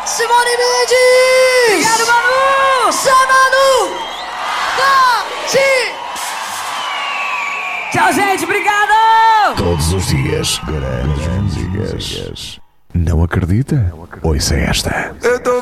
Simone Mendes! Obrigado, Manu! Samanu! Tchau, gente, obrigado! Todos os dias, grandes músicas. Não acredita? Ouça esta. Eu tô